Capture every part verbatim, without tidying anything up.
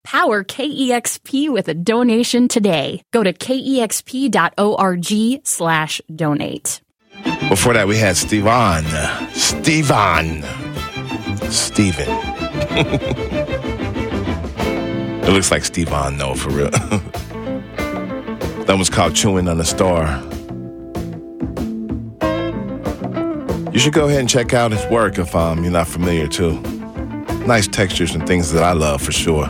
Power K E X P with a donation today. Go to kexp.org slash donate. Before that, we had Stevan. Stevan. Steven. It looks like Stevan, though, for real. That one's called Chewing on the Star. You should go ahead and check out his work if um, you're not familiar, too. Nice textures and things that I love, for sure.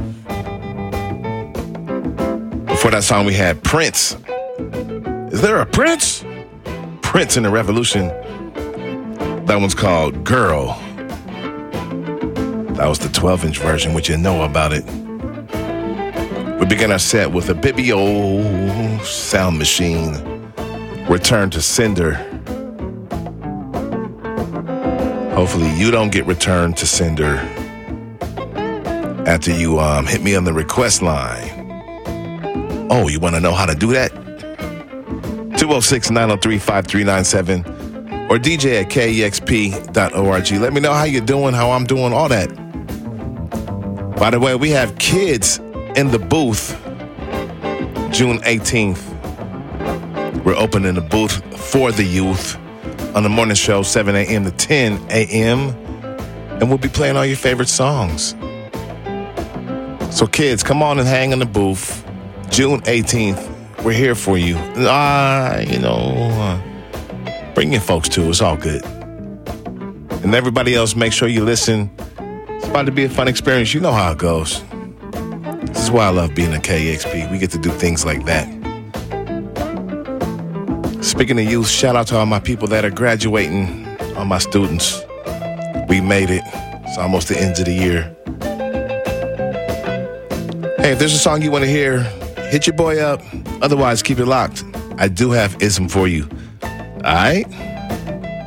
Before that song, we had Prince. Is there a Prince? Prince and the Revolution. That one's called Girl. That was the twelve-inch version, which you know about it. We begin our set with a Bibio Sound Machine. Return to Sender. Hopefully you don't get returned to sender after you um, hit me on the request line. Oh, you want to know how to do that? two oh six, nine oh three, five three nine seven or D J at K E X P dot org. Let me know how you're doing, how I'm doing, all that. By the way, we have kids in the booth June eighteenth. We're opening the booth for the youth on the morning show, seven a.m. to ten a.m. And we'll be playing all your favorite songs. So kids, come on and hang in the booth. June eighteenth, we're here for you. Ah, uh, you know, uh, bring your folks too. It's all good. And everybody else, make sure you listen. It's about to be a fun experience. You know how it goes. This is why I love being a K E X P. We get to do things like that. Speaking of youth, shout out to all my people that are graduating, all my students. We made it. It's almost the end of the year. Hey, if there's a song you want to hear, hit your boy up. Otherwise, keep it locked. I do have ism for you. All right?